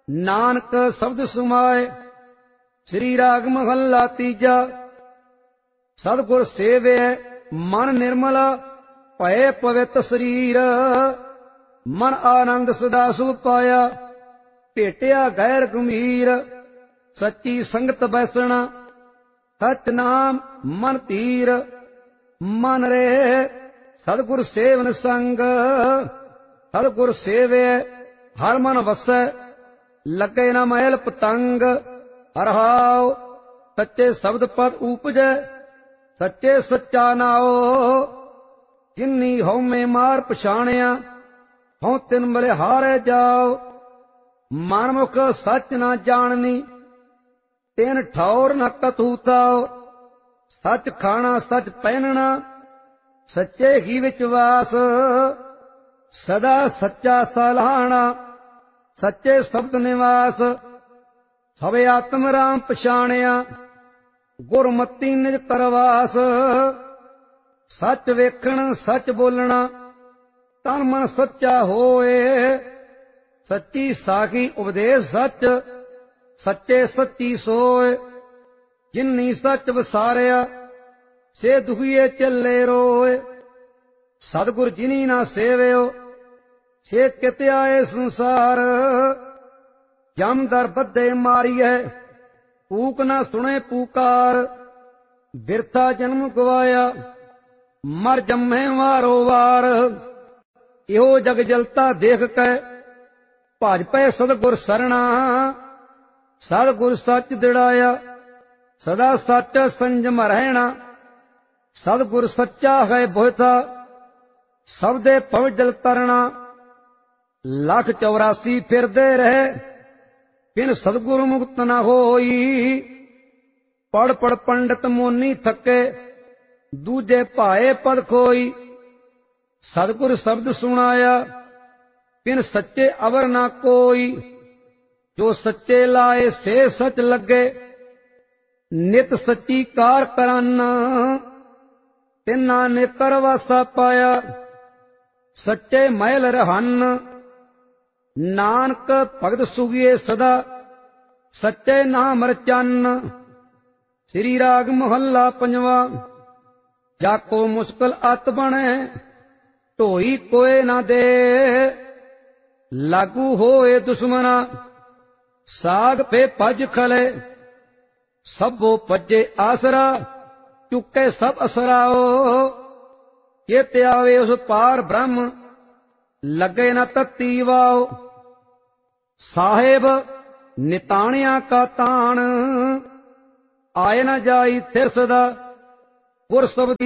नानक शब्द सुमाए। श्री राग महला तीजा। सतगुर सेवे मन निर्मल भय पवित्र शरीर। मन आनंद सदा सुख पाया भेटिया गैर गंभीर। सच्ची संगत बैसना सच नाम मन तीर। मन रे सतगुर सेवन संग। सतगुर सेवे हर मन वसै लगे न मैल पतंग। हरहाओ सच्चे शब्द पद उपजै सच्चे सच्चा नाओ। जिन्नी हउमे मार पछाणिया हऊँ तिन बलिहारे जाओ। मनमुख सच न जाननी तिन ठौर न कथू ताओ। सच खाना सच पहनना सच्चे ही विचवास। सदा सच्चा सलाहना सच्चे शब्द निवास। सवे आत्म राम पछाणिया गुरमति निज करवास। सच वेखण सच बोलना तन मन सच्चा होए। सच्ची साखी उपदेश सच सच्चे सच्ची सोए। जिन्नी सच वसारिया से दुखिए चले रोए। सतगुर जिनी ना सेवियो से कित आए संसार। जम दर बद्धे मारिए पूक ना सुने पुकार। बिरथा जन्म गवाया मर जम्मे वारो वार। इहो जग जलता देख कै भज पै सतगुर सरना। सतगुर सच दिड़ाया सदा सच संजम रहना। सतगुर सच्चा है बोहता सबदे पव जल तरना। 184 फिरदे रहे बिन सतगुरु मुक्त न होई। पढ़ पढ़ पंडित मोनी थके दूजे भाए पद खोई। सतगुर शब्द सुनाया बिन सच्चे अवर ना कोई। जो सच्चे लाए से सच लगे नित सच्ची कार करन। तिन्ना ने करवासा पाया सच्चे महल रहन। नानक भगत सुगिए सदा सच्चे नाम रचन। श्री राग महला पंजवा। जाको मुश्किल अत बने ढोई कोय ना दे। लागू होए दुश्मना साग पे भज खले। सबो भजे आसरा चुके सब असराओ। ये त्यावे उस पार ब्रह्म लगे न तत्ती वाओ। साहेब निताणिया का ताण आए न जाई थिर सदा। गुर शब्द